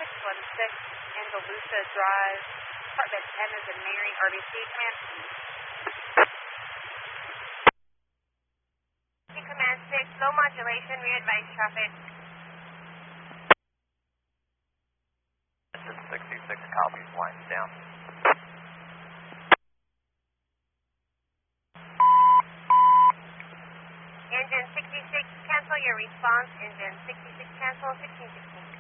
Andalusia Drive, apartment 10 is in Mary, RBC, command. Command 6, low modulation, re-advise traffic. Engine 66 copies, lines down. Engine 66, cancel your response. Engine 66, cancel 1616.